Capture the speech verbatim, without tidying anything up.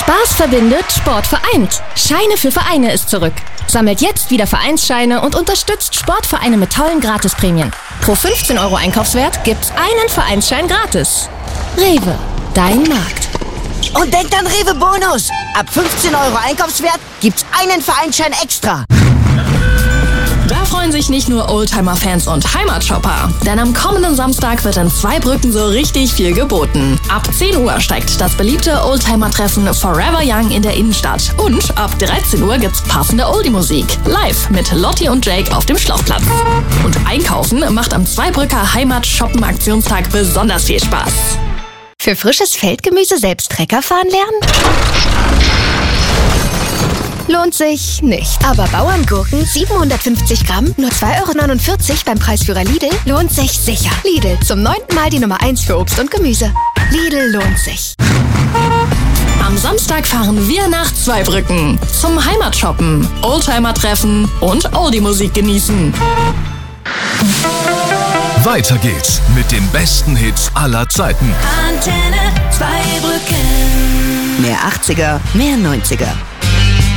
Spaß verbindet, Sport vereint. Scheine für Vereine ist zurück. Sammelt jetzt wieder Vereinsscheine und unterstützt Sportvereine mit tollen Gratisprämien. Pro fünfzehn Euro Einkaufswert gibt's einen Vereinsschein gratis. Rewe, dein Markt. Und denkt an Rewe Bonus. Ab fünfzehn Euro Einkaufswert gibt's einen Vereinsschein extra. Da freuen sich nicht nur Oldtimer-Fans und Heimatshopper. Denn am kommenden Samstag wird in Zweibrücken so richtig viel geboten. Ab zehn Uhr steigt das beliebte Oldtimer-Treffen Forever Young in der Innenstadt. Und ab dreizehn Uhr gibt's passende Oldie-Musik. Live mit Lotti und Jake auf dem Schlossplatz. Und Einkaufen macht am Zweibrücker Heimat-Shoppen-Aktionstag besonders viel Spaß. Für frisches Feldgemüse selbst Trecker fahren lernen? Lohnt sich nicht. Aber Bauerngurken siebenhundertfünfzig Gramm, nur zwei Euro neunundvierzig beim Preisführer Lidl, lohnt sich sicher. Lidl, zum neunten Mal die Nummer eins für Obst und Gemüse. Lidl lohnt sich. Am Samstag fahren wir nach Zweibrücken zum Heimatshoppen, Oldtimer-Treffen und Oldie-Musik genießen. Weiter geht's mit den besten Hits aller Zeiten. Antenne Zweibrücken. Mehr achtziger, mehr neunziger.